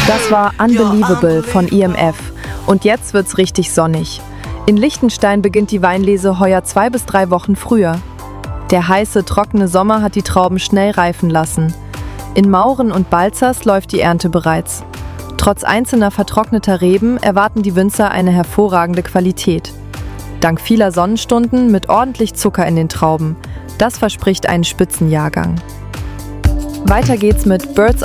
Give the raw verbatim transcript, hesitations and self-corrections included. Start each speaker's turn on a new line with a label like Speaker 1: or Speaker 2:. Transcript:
Speaker 1: Das war Unbelievable von I M F. Und jetzt wird's richtig sonnig. In Liechtenstein beginnt die Weinlese heuer zwei bis drei Wochen früher. Der heiße, trockene Sommer hat die Trauben schnell reifen lassen. In Mauren und Balzers läuft die Ernte bereits. Trotz einzelner vertrockneter Reben erwarten die Winzer eine hervorragende Qualität. Dank vieler Sonnenstunden mit ordentlich Zucker in den Trauben. Das verspricht einen Spitzenjahrgang. Weiter geht's mit Birds